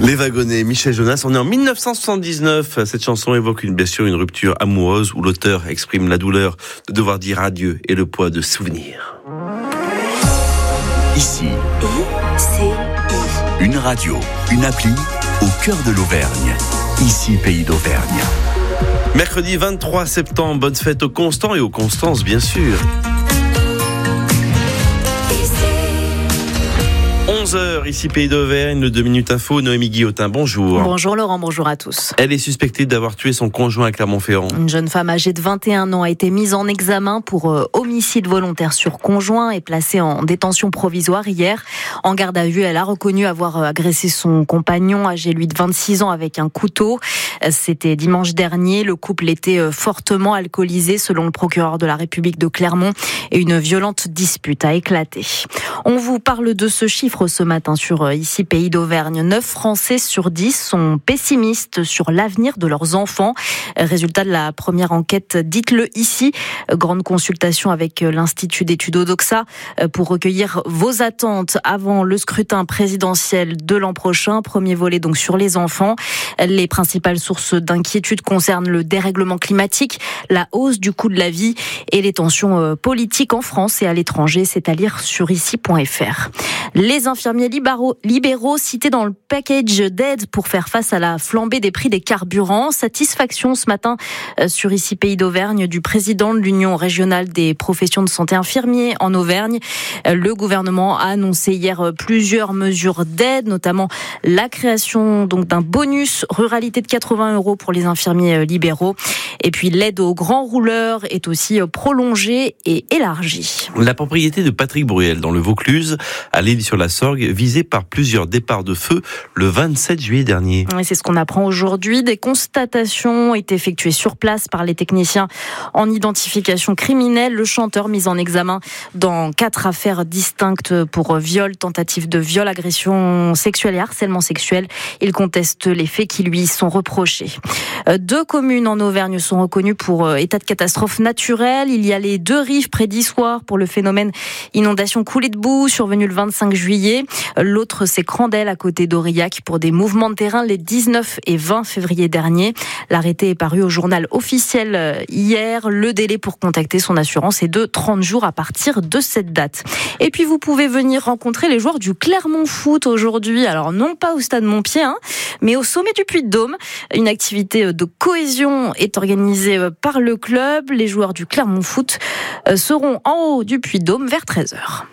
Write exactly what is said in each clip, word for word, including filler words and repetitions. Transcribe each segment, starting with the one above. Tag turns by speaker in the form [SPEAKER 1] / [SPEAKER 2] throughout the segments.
[SPEAKER 1] Les Wagonnets, Michel Jonas, on est en dix-neuf cent soixante-dix-neuf. Cette chanson évoque une blessure, une rupture amoureuse où l'auteur exprime la douleur de devoir dire adieu et le poids de souvenirs.
[SPEAKER 2] Ici,
[SPEAKER 3] I C I.
[SPEAKER 2] Une radio, une appli au cœur de l'Auvergne. Ici, Pays d'Auvergne.
[SPEAKER 1] Mercredi vingt-trois septembre, bonne fête aux Constants et aux Constances, bien sûr. onze heures, ici Pays d'Auvergne, le deux minutes info, Noémie Guillotin, bonjour.
[SPEAKER 4] Bonjour Laurent, bonjour à tous.
[SPEAKER 1] Elle est suspectée d'avoir tué son conjoint à Clermont-Ferrand.
[SPEAKER 4] Une jeune femme âgée de vingt et un ans a été mise en examen pour euh, homicide volontaire sur conjoint et placée en détention provisoire hier. En garde à vue, elle a reconnu avoir euh, agressé son compagnon, âgé lui de vingt-six ans, avec un couteau. Euh, c'était dimanche dernier. Le couple était euh, fortement alcoolisé, selon le procureur de la République de Clermont, et une violente dispute a éclaté. On vous parle de ce chiffre ce matin sur Ici Pays d'Auvergne. neuf Français sur dix sont pessimistes sur l'avenir de leurs enfants. Résultat de la première enquête Dites-le ici. Grande consultation avec l'Institut d'études Odoxa pour recueillir vos attentes avant le scrutin présidentiel de l'an prochain. Premier volet donc sur les enfants. Les principales sources d'inquiétude concernent le dérèglement climatique, la hausse du coût de la vie et les tensions politiques en France et à l'étranger. C'est à lire sur ici point f r. Les infirmiers libéraux, libéraux cités dans le package d'aide pour faire face à la flambée des prix des carburants. Satisfaction ce matin sur Ici Pays d'Auvergne du président de l'Union régionale des professions de santé infirmiers en Auvergne. Le gouvernement a annoncé hier plusieurs mesures d'aide, notamment la création donc d'un bonus ruralité de quatre-vingts euros pour les infirmiers libéraux. Et puis l'aide aux grands rouleurs est aussi prolongée et élargie.
[SPEAKER 1] La propriété de Patrick Bruel dans le Vaucluse, à l'Île-sur-la-Sorgue, visée par plusieurs départs de feu le vingt-sept juillet dernier.
[SPEAKER 4] Et c'est ce qu'on apprend aujourd'hui. Des constatations ont été effectuées sur place par les techniciens en identification criminelle. Le chanteur mis en examen dans quatre affaires distinctes pour viol, tentative de viol, agression sexuelle et harcèlement sexuel. Il conteste les faits qui lui sont reprochés. Deux communes en Auvergne sont reconnues pour état de catastrophe naturelle. Il y a les deux rives près d'Issoire pour le phénomène inondation coulée de boue survenu le vingt-cinq juillet. L'autre, c'est Crandel à côté d'Aurillac pour des mouvements de terrain les dix-neuf et vingt février dernier. L'arrêté est paru au journal officiel hier. Le délai pour contacter son assurance est de trente jours à partir de cette date. Et puis vous pouvez venir rencontrer les joueurs du Clermont Foot aujourd'hui. Alors non pas au stade Montpied, hein, mais au sommet du Puy-de-Dôme. Une activité de cohésion est organisée par le club. Les joueurs du Clermont Foot seront en haut du Puy-de-Dôme vers treize heures.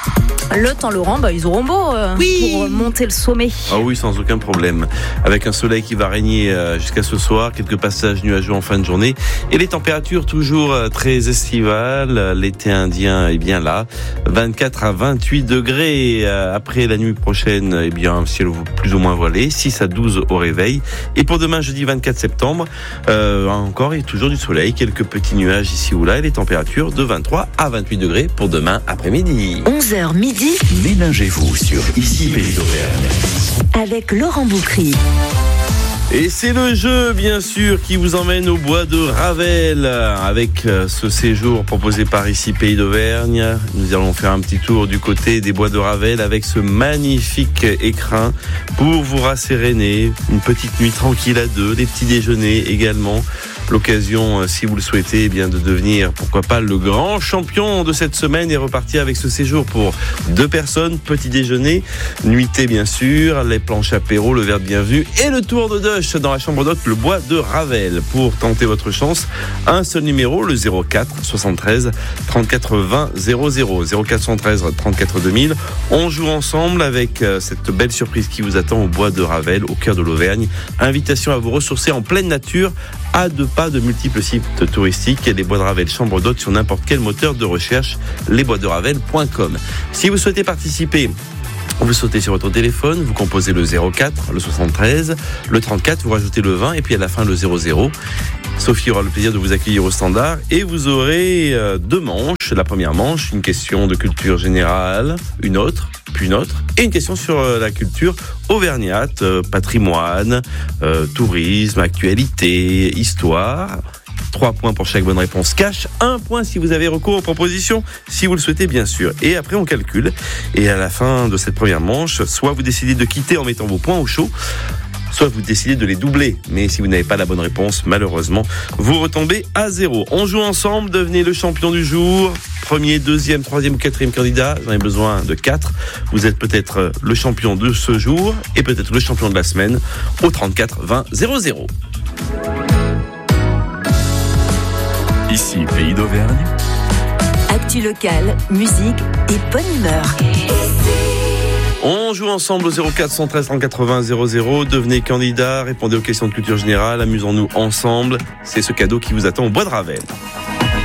[SPEAKER 4] Le temps, Laurent, bah, ils auront beau euh, oui. pour monter le sommet.
[SPEAKER 1] Ah oui, sans aucun problème. Avec un soleil qui va régner euh, jusqu'à ce soir, quelques passages nuageux en fin de journée. Et les températures toujours euh, très estivales. L'été indien est bien là. vingt-quatre à vingt-huit degrés. Euh, après la nuit prochaine, eh bien, ciel plus ou moins voilé. six à douze au réveil. Et pour demain, jeudi vingt-quatre septembre, euh, encore et toujours du soleil. Quelques petits nuages ici ou là. Et les températures de vingt-trois à vingt-huit degrés pour demain après-midi.
[SPEAKER 3] onze heures midi.
[SPEAKER 2] Mélangez-vous sur Ici Pays d'Auvergne
[SPEAKER 3] avec Laurent Boucry.
[SPEAKER 1] Et c'est le jeu, bien sûr, qui vous emmène au bois de Ravel. Avec ce séjour proposé par Ici Pays d'Auvergne, nous allons faire un petit tour du côté des bois de Ravel avec ce magnifique écrin pour vous rasséréner. Une petite nuit tranquille à deux, des petits déjeuners également. L'occasion, si vous le souhaitez, eh bien de devenir, pourquoi pas, le grand champion de cette semaine et repartir avec ce séjour pour deux personnes, petit déjeuner, nuitée bien sûr, les planches apéro, le verre de bienvenue et le tour de douche dans la chambre d'hôte, le bois de Ravel. Pour tenter votre chance, un seul numéro, le zéro quatre soixante-treize trente-quatre vingt zéro zéro, zéro quatre soixante-treize trente-quatre deux mille. On joue ensemble avec cette belle surprise qui vous attend au bois de Ravel, au cœur de l'Auvergne. Invitation à vous ressourcer en pleine nature, à deux pas de multiples sites touristiques et les bois de Ravel chambre d'hôte sur n'importe quel moteur de recherche, les bois de ravel point com. Si vous souhaitez participer, vous sautez sur votre téléphone, vous composez le zéro quatre, le soixante-treize, le trente-quatre, vous rajoutez le vingt et puis à la fin le zéro zéro. Sophie aura le plaisir de vous accueillir au standard et vous aurez deux manches. La première manche, une question de culture générale, une autre, puis une autre, et une question sur la culture auvergnate, patrimoine, euh, tourisme, actualité, histoire. trois points pour chaque bonne réponse cash, un point si vous avez recours aux propositions, si vous le souhaitez bien sûr. Et après on calcule, et à la fin de cette première manche, soit vous décidez de quitter en mettant vos points au chaud, soit vous décidez de les doubler. Mais si vous n'avez pas la bonne réponse, malheureusement, vous retombez à zéro. On joue ensemble, devenez le champion du jour. Premier, deuxième, troisième ou quatrième candidat, j'en ai besoin de quatre. Vous êtes peut-être le champion de ce jour et peut-être le champion de la semaine au trente-quatre vingt zéro zéro.
[SPEAKER 2] Ici, Pays d'Auvergne.
[SPEAKER 3] Actu locale, musique et bonne humeur.
[SPEAKER 1] On joue ensemble au zéro quatre cent treize cent quatre-vingts zéro zéro. Devenez candidat, répondez aux questions de culture générale, amusons-nous ensemble. C'est ce cadeau qui vous attend au Bois de Ravel.